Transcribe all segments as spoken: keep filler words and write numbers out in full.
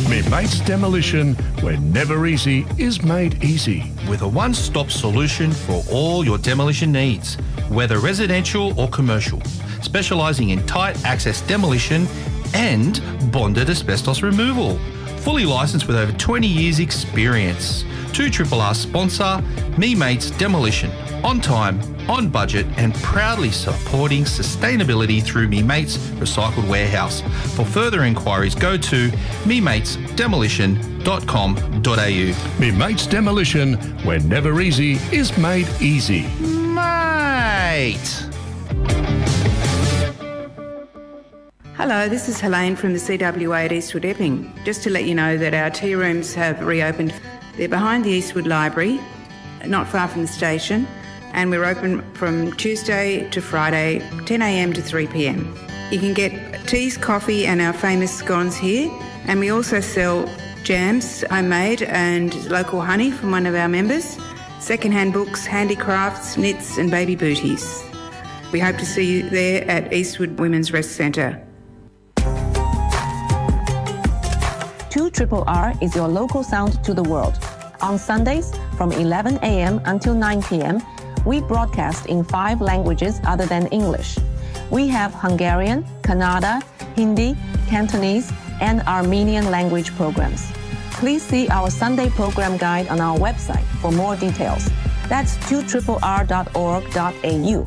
Me Mates Demolition, where never easy is made easy. With a one-stop solution for all your demolition needs, whether residential or commercial, specialising in tight access demolition and bonded asbestos removal. Fully licensed with over twenty years experience. two R R sponsor, Me Mates Demolition. On time, on budget and proudly supporting sustainability through Me Mates Recycled Warehouse. For further inquiries, go to me mates demolition dot com dot a u. Me Mates Demolition, where never easy is made easy. Mate! Hello, this is Helene from the C W A at Eastwood Epping. Just to let you know that our tea rooms have reopened. They're behind the Eastwood Library, not far from the station, and we're open from Tuesday to Friday, ten a m to three p m. You can get teas, coffee and our famous scones here, and we also sell jams, homemade and local honey from one of our members, second-hand books, handicrafts, knits and baby booties. We hope to see you there at Eastwood Women's Rest Centre. two R R is your local sound to the world. On Sundays from eleven a m until nine p m, we broadcast in five languages other than English. We have Hungarian, Kannada, Hindi, Cantonese, and Armenian language programs. Please see our Sunday program guide on our website for more details. That's two R R dot org dot a u.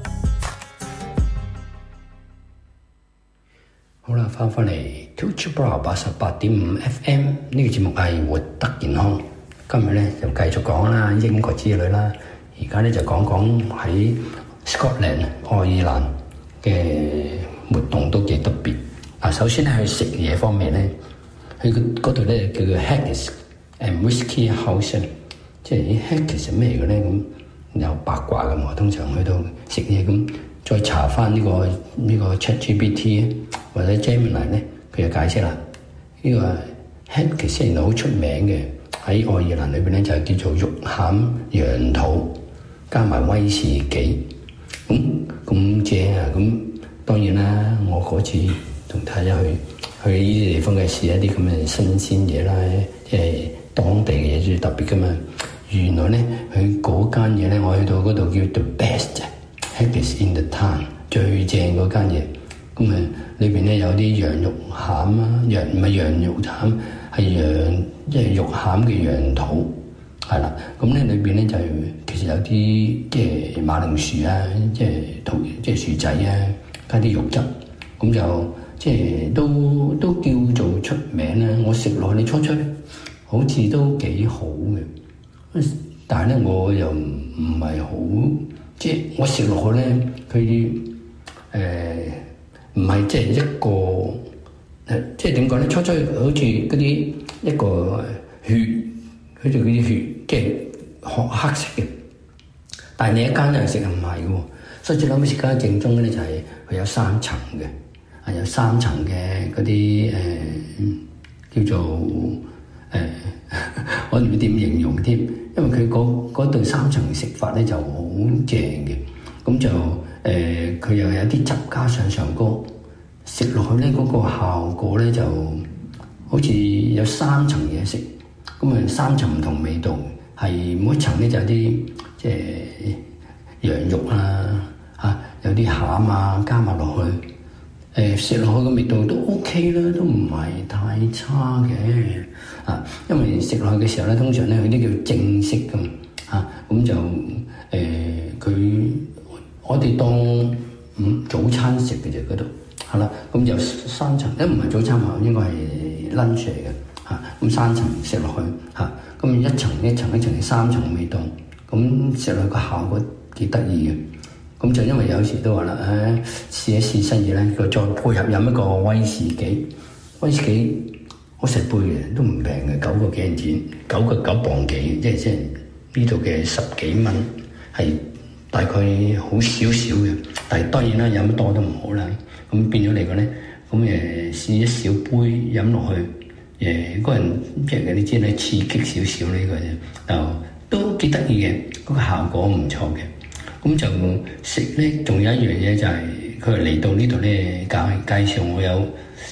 好啦，翻返嚟 two R R 八十八點五 F M 呢個節目係活得健康。今日咧就繼續講啦英國之旅啦。而家咧就講講喺 Scotland 愛爾蘭嘅活動都幾特別。啊，首先咧喺食嘢方面咧，去嗰度咧叫做 Haggis and Whisky House， 即係 Haggis 係咩嘅咧？咁有八卦咁，我通常去到食嘢咁，再查翻呢、這個呢、這個 ChatGPT 或者 Gemini 咧，佢就解釋啦。呢、這個 Haggis 原來好出名嘅，喺愛爾蘭裏邊咧就係叫做肉餡羊肚加埋威士忌，咁咁正啊！咁當然啦，我嗰次同太太去去呢啲地方嘅試一啲咁嘅新鮮嘢啦，即係當地嘅嘢最特別噶嘛。原來咧，佢嗰間嘢咧，我去到嗰度叫 The Best Haggis in the Town， 最正嗰間嘢。咁啊，裏邊咧有啲羊肉餡啊，羊唔係羊肉餡，係羊即係肉餡嘅羊肚，係啦。咁咧裏邊咧就其實有啲即係馬鈴薯啊，即係土即係薯仔啊，加啲肉汁，咁就即係都都叫做出名啦。我食落去，你初初好似都幾好嘅，但係咧我又唔唔係好，即係我食落去咧，佢誒唔係即係一個誒，即係點講咧？初初好似嗰啲一個血，好似嗰啲血，即係黑黑色嘅。但係你一間人食又唔係嘅喎，所以最後尾食間正宗咧就係佢有三層嘅，係有三層嘅嗰啲誒叫做誒、呃，我唔知點形容添，因為佢嗰嗰度三層食法咧就好正嘅，咁就誒佢、呃、又有啲汁加上上高，食落去咧嗰、嗰個效果咧就好似有三層嘢食，咁啊三層唔同味道，係每一層咧就有啲即係羊肉啊嚇、啊，有啲餡啊加埋落去，誒食落去嘅味道都 OK 啦，都唔係太差嘅啊，因為食落去嘅時候咧，通常咧佢啲叫正式㗎嘛嚇，咁、啊、就誒佢、呃、我哋當午早餐食嘅啫嗰度。係啦，咁有三層，一唔係早餐喎，應該係 lunch 嚟嘅嚇。咁三層食落去嚇，咁一層一層一層三層味道，咁食落去個效果幾得意嘅。咁就因為有時都話啦，誒試一試新嘢咧，佢再配合飲一個威士忌，威士忌我食杯嘅都唔平嘅，九個幾銀錢，九個九磅幾，即係即係呢度嘅十幾蚊，係大概好少少嘅。但係當然啦，飲得多都唔好啦。咁變咗嚟講咧，咁誒試一小杯飲落去，誒個人即係你知咧刺激少少呢個啫，就都幾得意嘅，嗰個效果唔錯嘅。咁就食咧，仲有一樣嘢就係佢嚟到呢度咧介介紹我有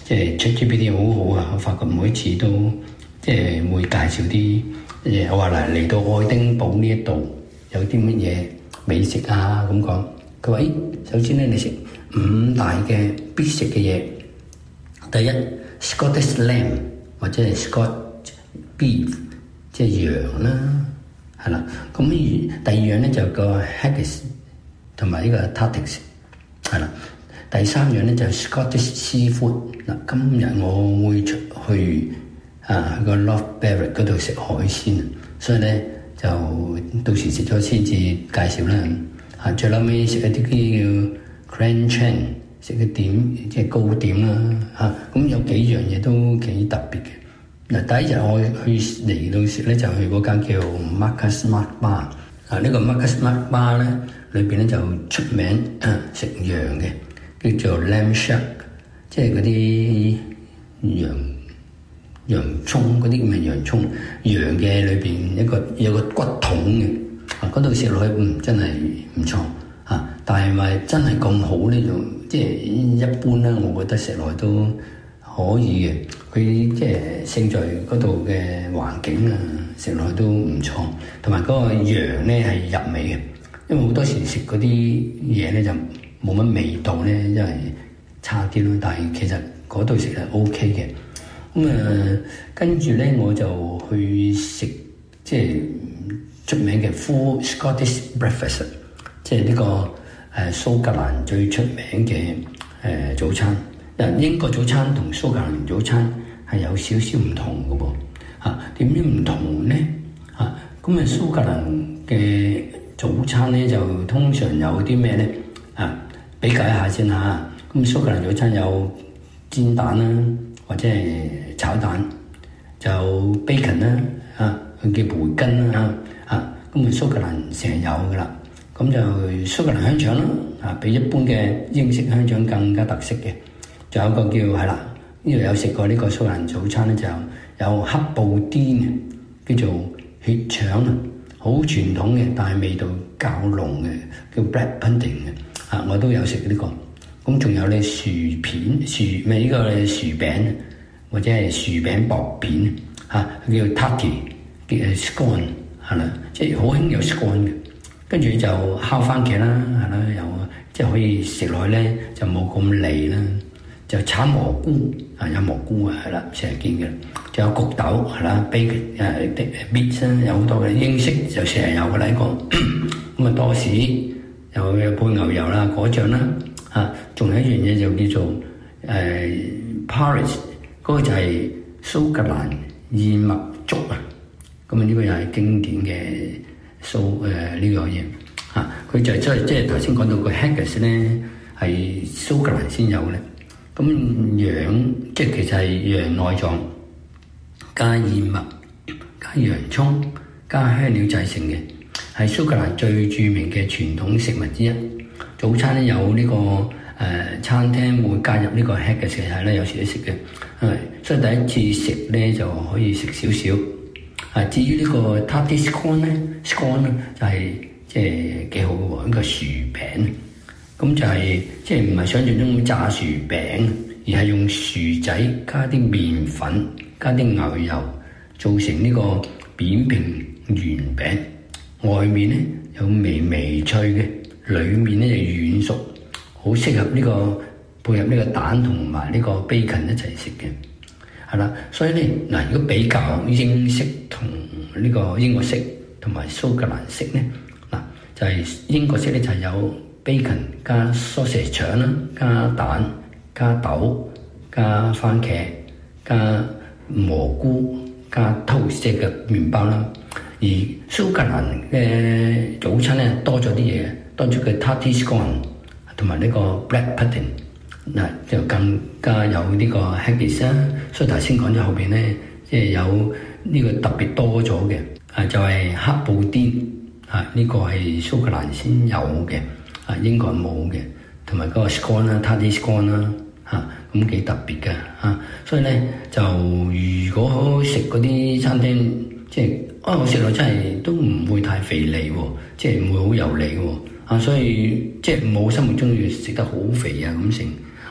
即係 ChatGPT 好好啊！我發覺每一次都即係會介紹啲誒，我話嚟嚟到愛丁堡呢一度有啲乜嘢美食啊咁講。佢話：誒，首先咧你食五大嘅必食嘅嘢。第一 Scottish lamb 或者係 Scotch beef， 即係羊啦，係啦。咁第二樣咧就個 haggis 同埋呢個 tartix， 係啦。第三樣咧就係 Scottish seafood。嗱，今日我會出去啊去個 Loft Barrack 嗰度食海鮮，所以咧就到時食咗先至介紹啦。啊，最後尾食一啲叫 Cranchen， 食嘅點即係糕點啦。嚇，咁有幾樣嘢都幾特別嘅。嗱，第一日我去嚟到食咧就去嗰間叫 Marcus Mark Bar。啊，呢個 Marcus Mark Bar 咧裏邊咧就出名啊食羊嘅。叫做 lamb shank， 即係嗰啲洋洋葱嗰啲咁嘅洋葱，羊嘅裏邊一個有個骨筒嘅，啊嗰度食落去嗯真係唔錯啊！但係咪真係咁好呢？就即係一般啦，我覺得食落去都可以嘅。佢即係勝在嗰度嘅環境啊，食落去都唔錯，同埋嗰個羊咧係入味嘅，因為好多時食嗰啲嘢咧就冇乜味道咧，因為差啲咯。但係其實嗰度食係 O K 嘅。咁啊、呃，跟住咧我就去食即係出名嘅 Full Scottish Breakfast， 即係呢、這個誒、呃、蘇格蘭最出名嘅誒、呃、早餐。嗱，英國早餐同蘇格蘭早餐係有少少唔同嘅噃。嚇，點樣唔同咧？嚇、啊，咁啊蘇格蘭嘅早餐咧就通常有啲咩咧？啊，比較一下先嚇。咁蘇格蘭早餐有煎蛋啦，或者係炒蛋，就 bacon 啦，啊，佢叫培根啦，啊，咁啊蘇格蘭成日有噶啦。咁就蘇格蘭香腸啦，啊，比一般嘅英式香腸更加特色嘅。仲有個叫係啦，呢度有食過呢個蘇格蘭早餐咧，就有黑布甸，叫做血腸啊，好傳統嘅，但係味道較濃嘅，叫 black pudding 嘅。啊，我都有食呢個。咁仲有咧薯片、薯咪呢個薯餅，或者係薯餅薄片嚇，叫 tatty， 叫 scone 係啦，即係好興有 scone 嘅。跟住就烤番茄啦，係啦，有即係可以食落去咧就冇咁膩啦。就炒蘑菇啊，有蘑菇啊，係啦，成日見嘅。仲有焗豆係啦 ，bacon 誒啲 meat 啦，有好多嘅。英式就成日有嘅啦，呢個咁啊多士又有配牛油啦、果醬啦。啊，仲有一樣嘢就叫做誒 Porridge， 嗰個就係蘇格蘭燕麥粥啊。咁啊，呢個又係經典嘅蘇誒呢個嘢嚇。佢就即係即係頭先講到個 haggis 咧，係蘇格蘭先有咧。咁羊即係其實係羊內臟加燕麥加洋葱加香料製成嘅，係蘇格蘭最著名嘅傳統食物之一。早餐咧有呢、這個誒、呃、餐廳會加入呢個 haggis 嘅係咧，有時都食嘅，係所以第一次食咧就可以食少少。啊，至於呢個 tatty scone 咧 ，scone 咧就係即係幾好嘅喎，一個薯餅。咁就係即係唔係想象中咁炸薯餅，而係用薯仔加啲麵粉加啲牛油做成呢個扁平圓餅，外面咧有微微脆嘅。裏面咧就軟熟，好適合呢、這個配合呢個蛋同埋呢個 bacon 一齊食嘅，係啦。所以咧嗱，如果比較英式同呢個英國式同埋蘇格蘭式咧，嗱就係、是、英國式咧就係有 bacon 加 sausage 腸啦，加蛋加豆加番茄加蘑菇加 toast 嘅麵包啦。而蘇格蘭嘅早餐咧多咗啲嘢。多咗個 tatty scone 同埋呢個 black pudding， 嗱就更加有呢個 haggis 啦。所以頭先講咗後邊咧，即係有呢個特別多咗嘅，啊就係、是、黑布甸啊，呢、這個係蘇格蘭先有嘅，啊英國冇嘅，同埋嗰個 scone 啦 tatty scone 啦，嚇咁幾特別嘅嚇。所以咧就如果食嗰啲餐廳，即係啊我食落真係都唔會太肥膩喎，即係唔會好油膩喎。啊，所以即係冇心目中要食得好肥啊咁成，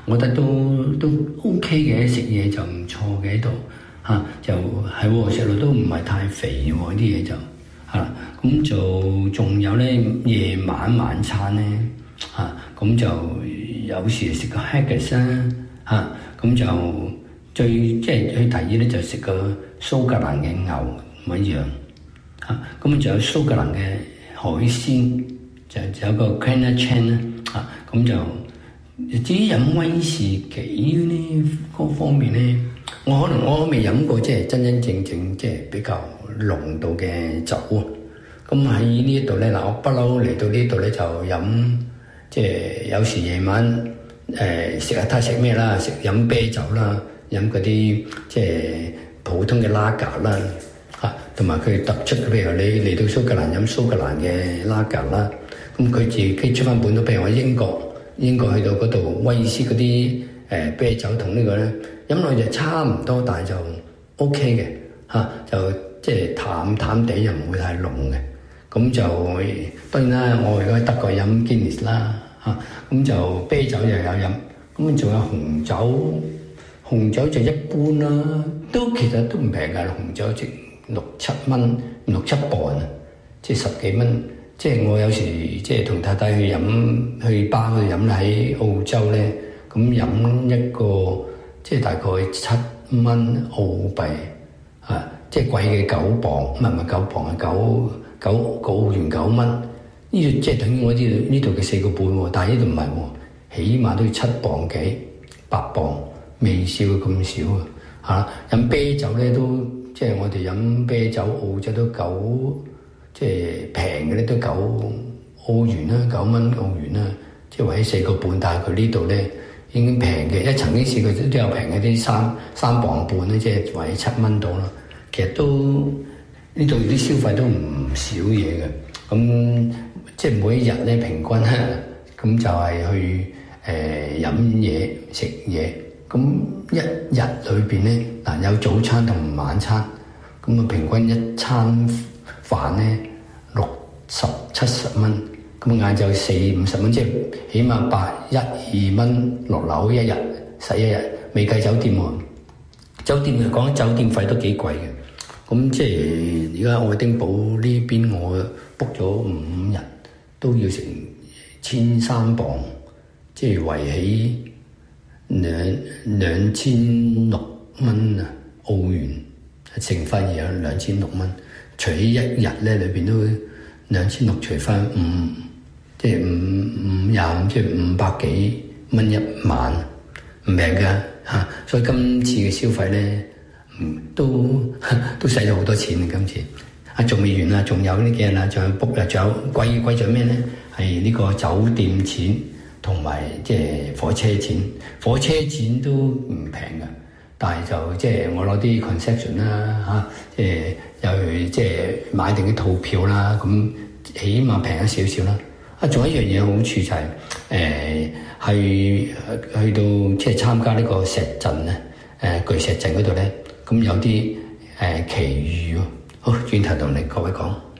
我覺得都都 OK 嘅，食嘢就唔錯嘅喺度嚇，就係喎食落都唔係太肥喎啲嘢就嚇，咁就仲有咧夜晚晚餐咧嚇，咁就有時食個 haggis 啦嚇，咁就最即係佢提議咧就食個蘇格蘭嘅牛咁樣嚇，咁仲有蘇格蘭嘅海鮮，就就有個 Cranach Chan 啦嚇，咁就。至於飲威士忌呢嗰方面咧，我可能我未飲過，即係真真正正即係比較濃度嘅酒啊。咁喺呢一度咧，嗱我不嬲嚟到呢度咧就飲，即係有時夜晚誒食下睇食咩啦，食飲啤酒啦，飲嗰啲即係普通嘅拉格啦嚇，同埋佢突出，譬如你嚟到蘇格蘭飲蘇格蘭嘅拉格啦，咁佢自己出翻本土，譬如我英國。英國去到嗰度威爾斯嗰啲誒啤酒同呢個咧飲落就差唔多，但係就 O K 嘅嚇，就即係淡淡地又唔會太濃嘅。咁就當然啦，我而家喺德國飲 Guinness 啦嚇，咁就啤酒又有飲，咁仲有紅酒，紅酒就一般啦，都其實都唔平㗎，紅酒值六七蚊，六七磅啊，即係十幾蚊。即係我有時即係同太太去飲去巴嗰度飲喺澳洲咧，咁飲一個即係大概七蚊澳幣啊，即係貴嘅九磅，唔係唔係九磅係九九九澳元九蚊。呢度即係等於我呢度呢度嘅四個半喎，但係呢度唔係喎，起碼都要七磅幾八磅，未試過咁少啊！嚇飲啤酒咧都即係我哋飲啤酒澳洲都九。即係平嘅咧都九澳元啦，九蚊澳元啦，即係或者四個半，但係佢呢度咧已經平嘅，一曾經試過都有平嘅啲三三磅半咧，即係或者七蚊到啦。其實都呢度啲消費都唔少嘢嘅，咁即係每一日咧平均咧，咁就係去誒飲嘢食嘢，咁一日裏邊咧嗱有早餐同晚餐，咁啊平均一餐飯咧六十七十蚊，咁晏晝四五十蚊，即係起碼百一二蚊落樓一日使一日，未計酒店喎。酒店嚟講，酒店費都幾貴嘅。咁即係而家愛丁堡呢邊我 book 咗五日，都要成千三磅，即係圍起兩兩千六蚊啊澳元，乘翻而有兩千六蚊。除起一日咧，裏邊都兩千六，除翻五，即係五五廿五，即係五百幾蚊一晚，唔平㗎嚇。所以今次嘅消費咧，嗯，都都使咗好多錢啊！今次啊，仲未完啦，仲有呢幾日啦，仲有 book 啊，仲有貴貴咗咩咧？係呢個酒店錢同埋即係火車錢，火車錢都唔平㗎。但係就即係我攞啲 concession 啦嚇，即係又即係買定啲套票啦，咁起碼平咗少少啦。啊，仲有一樣嘢好處就係誒係去到即係參加呢個石陣咧，誒巨石陣嗰度咧，咁有啲誒奇遇喎。好，轉頭同你各位講。